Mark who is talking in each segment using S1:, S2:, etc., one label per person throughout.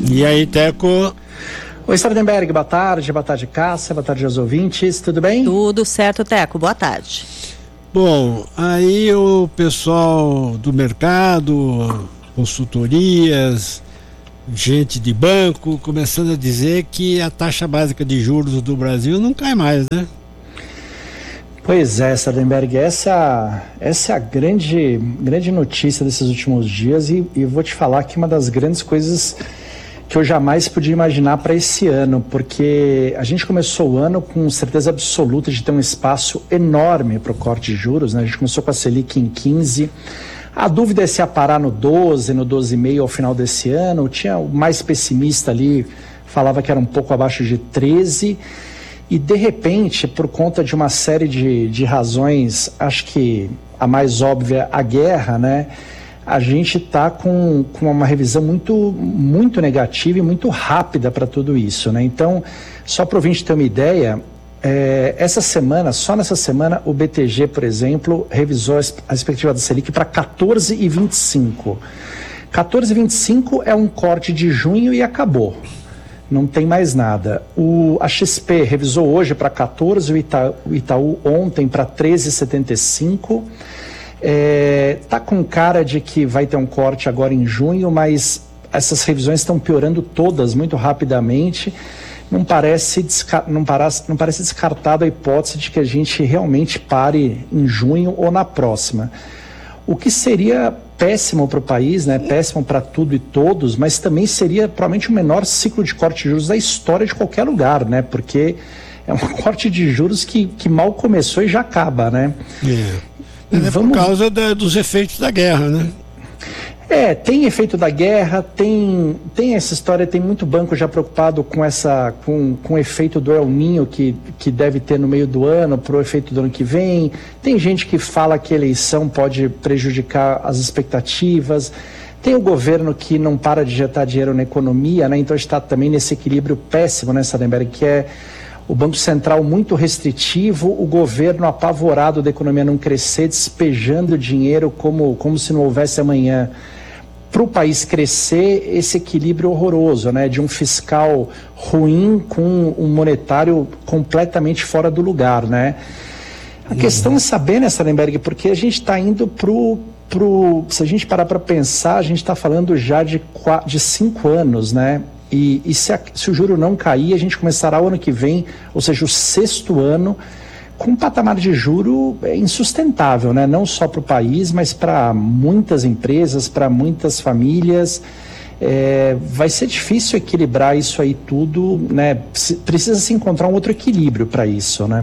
S1: E aí, Teco?
S2: Oi, Sardenberg, boa tarde, Cássia, boa tarde aos ouvintes, tudo bem?
S3: Tudo certo, Teco, boa tarde.
S1: Bom, aí o pessoal do mercado, consultorias, gente de banco, começando a dizer que a taxa básica de juros do Brasil não cai mais, né?
S2: Pois é, Sardenberg, essa é a grande notícia desses últimos dias e vou te falar que uma das grandes coisas que eu jamais podia imaginar para esse ano, porque a gente começou o ano com certeza absoluta de ter um espaço enorme para o corte de juros, né? A gente começou com a Selic em 15%, a dúvida é se ia parar no 12%, no 12,5% ao final desse ano. Tinha o mais pessimista ali, falava que era um pouco abaixo de 13%, e de repente, por conta de uma série de razões, acho que a mais óbvia, a guerra, né? A gente está com uma revisão muito negativa e muito rápida para tudo isso, né? Então, só para o ouvinte ter uma ideia, só nessa semana, o BTG, por exemplo, revisou a expectativa da Selic para 14,25. 14,25 é um corte de junho e acabou. Não tem mais nada. A XP revisou hoje para 14, o Itaú ontem para 13,75. Tá com cara de que vai ter um corte agora em junho, mas essas revisões estão piorando todas muito rapidamente. Não parece descartada a hipótese de que a gente realmente pare em junho ou na próxima. O que seria péssimo para o país, né? Péssimo para tudo e todos, mas também seria provavelmente o menor ciclo de corte de juros da história de qualquer lugar, né? Porque é um corte de juros que mal começou e já acaba, né?
S1: Por causa dos efeitos da guerra, né?
S2: Tem efeito da guerra, tem essa história, tem muito banco já preocupado com o efeito do El Niño que deve ter no meio do ano, para o efeito do ano que vem. Tem gente que fala que a eleição pode prejudicar as expectativas. Tem o governo que não para de injetar dinheiro na economia, né? Então está também nesse equilíbrio péssimo, né, Sardenberg, que é o Banco Central muito restritivo, o governo apavorado da economia não crescer, despejando dinheiro como se não houvesse amanhã. Para o país crescer, esse equilíbrio horroroso, né, de um fiscal ruim com um monetário completamente fora do lugar, né? A questão é saber, né, Sardenberg, porque a gente está indo se a gente parar para pensar, a gente está falando já de 5 anos, né? E se o juro não cair, a gente começará o ano que vem, ou seja, o 6º ano, com um patamar de juro insustentável, né? Não só para o país, mas para muitas empresas, para muitas famílias. Vai ser difícil equilibrar isso aí tudo, né? Precisa se encontrar um outro equilíbrio para isso, né?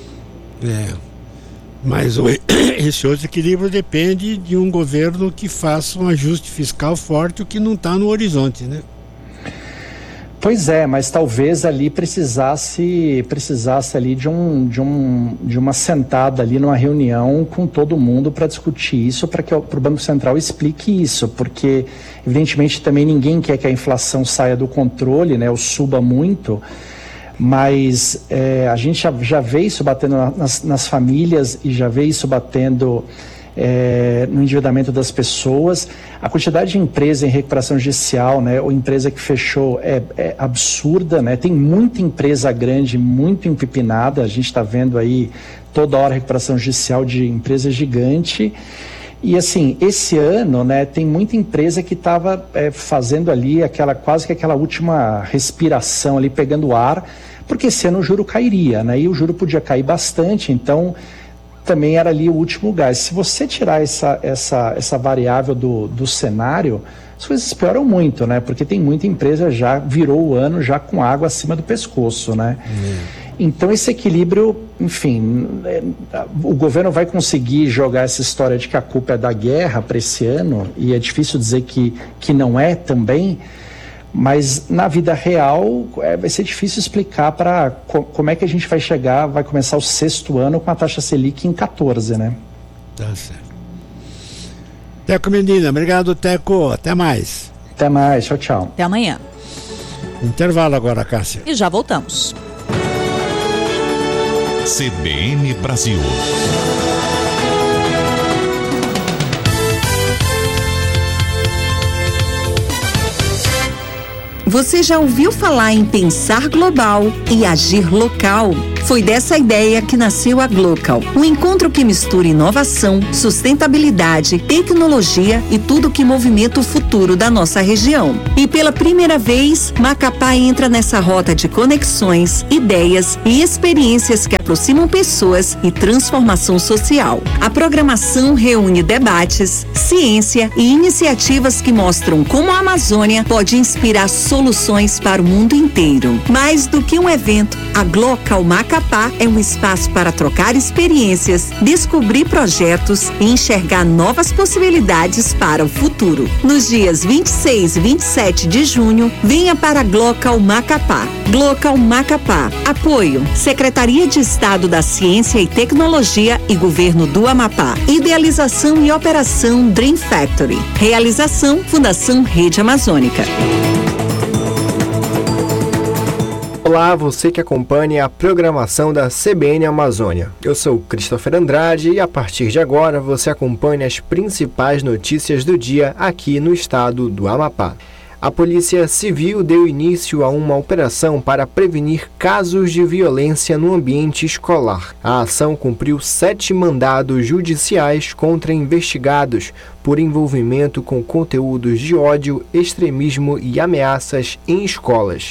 S1: Mas esse outro equilíbrio depende de um governo que faça um ajuste fiscal forte, o que não está no horizonte, né?
S2: Pois é, mas talvez ali precisasse ali de uma sentada ali numa reunião com todo mundo para discutir isso, para que o Banco Central explique isso, porque evidentemente também ninguém quer que a inflação saia do controle, né, ou suba muito, mas a gente já vê isso batendo nas famílias e já vê isso batendo no endividamento das pessoas. A quantidade de empresa em recuperação judicial, né, ou empresa que fechou é absurda, né? Tem muita empresa grande, muito empipinada. A gente está vendo aí toda hora recuperação judicial de empresa gigante. E assim, esse ano, né, tem muita empresa que estava fazendo ali quase que aquela última respiração ali, pegando ar, porque esse ano o juro cairia, né? E o juro podia cair bastante, então também era ali o último gás. Se você tirar essa variável do cenário, as coisas pioram muito, né? Porque tem muita empresa já virou o ano já com água acima do pescoço, né? Então esse equilíbrio, enfim, o governo vai conseguir jogar essa história de que a culpa é da guerra para esse ano, e é difícil dizer que não é também, mas na vida real vai ser difícil explicar como é que a gente vai começar o 6º ano com a taxa Selic em 14, né?
S1: Tá certo. Teco Medina, obrigado, Teco, até mais.
S2: Até mais, tchau, tchau.
S3: Até amanhã.
S1: Intervalo agora, Cássia.
S3: E já voltamos.
S4: CBN Brasil.
S5: Você já ouviu falar em pensar global e agir local? Foi dessa ideia que nasceu a Glocal, um encontro que mistura inovação, sustentabilidade, tecnologia e tudo que movimenta o futuro da nossa região. E pela primeira vez, Macapá entra nessa rota de conexões, ideias e experiências que aproximam pessoas e transformação social. A programação reúne debates, ciência e iniciativas que mostram como a Amazônia pode inspirar soluções para o mundo inteiro. Mais do que um evento, a Glocal Macapá é um espaço para trocar experiências, descobrir projetos e enxergar novas possibilidades para o futuro. Nos dias 26 e 27 de junho, venha para a Glocal Macapá. Glocal Macapá. Apoio: Secretaria de Estado da Ciência e Tecnologia e Governo do Amapá. Idealização e operação Dream Factory. Realização: Fundação Rede Amazônica.
S6: Olá, você que acompanha a programação da CBN Amazônia. Eu sou Christopher Andrade e a partir de agora você acompanha as principais notícias do dia aqui no estado do Amapá. A Polícia Civil deu início a uma operação para prevenir casos de violência no ambiente escolar. A ação cumpriu 7 mandados judiciais contra investigados por envolvimento com conteúdos de ódio, extremismo e ameaças em escolas.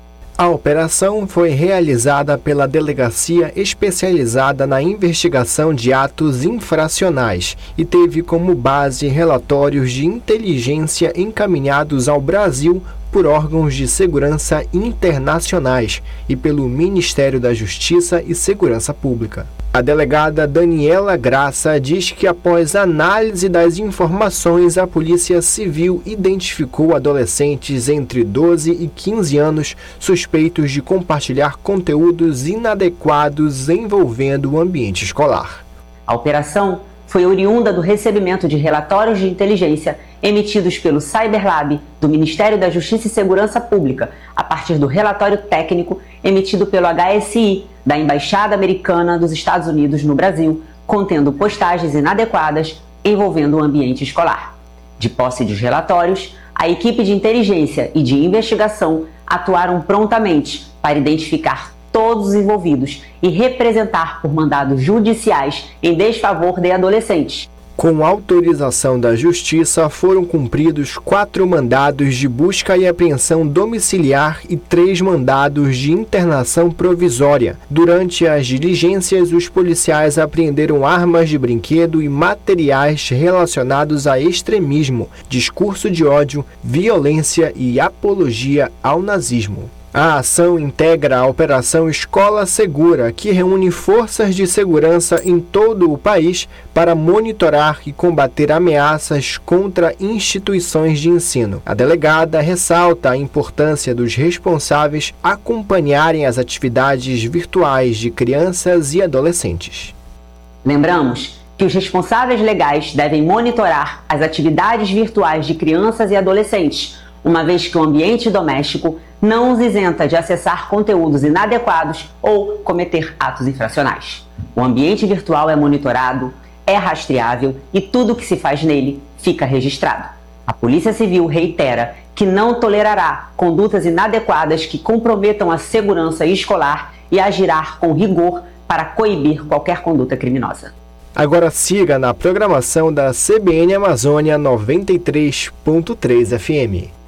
S6: A operação foi realizada pela Delegacia Especializada na Investigação de Atos Infracionais e teve como base relatórios de inteligência encaminhados ao Brasil por órgãos de segurança internacionais e pelo Ministério da Justiça e Segurança Pública. A delegada Daniela Graça diz que após análise das informações, a Polícia Civil identificou adolescentes entre 12 e 15 anos suspeitos de compartilhar conteúdos inadequados envolvendo o ambiente escolar.
S7: A operação foi oriunda do recebimento de relatórios de inteligência emitidos pelo Cyberlab do Ministério da Justiça e Segurança Pública, a partir do relatório técnico emitido pelo HSI, da Embaixada Americana dos Estados Unidos no Brasil, contendo postagens inadequadas envolvendo o ambiente escolar. De posse dos relatórios, a equipe de inteligência e de investigação atuaram prontamente para identificar todos os envolvidos e representar por mandados judiciais em desfavor de adolescentes.
S6: Com autorização da Justiça, foram cumpridos 4 mandados de busca e apreensão domiciliar e 3 mandados de internação provisória. Durante as diligências, os policiais apreenderam armas de brinquedo e materiais relacionados a extremismo, discurso de ódio, violência e apologia ao nazismo. A ação integra a Operação Escola Segura, que reúne forças de segurança em todo o país para monitorar e combater ameaças contra instituições de ensino. A delegada ressalta a importância dos responsáveis acompanharem as atividades virtuais de crianças e adolescentes.
S7: Lembramos que os responsáveis legais devem monitorar as atividades virtuais de crianças e adolescentes, uma vez que o ambiente doméstico não os isenta de acessar conteúdos inadequados ou cometer atos infracionais. O ambiente virtual é monitorado, é rastreável e tudo que se faz nele fica registrado. A Polícia Civil reitera que não tolerará condutas inadequadas que comprometam a segurança escolar e agirá com rigor para coibir qualquer conduta criminosa.
S6: Agora siga na programação da CBN Amazônia 93.3 FM.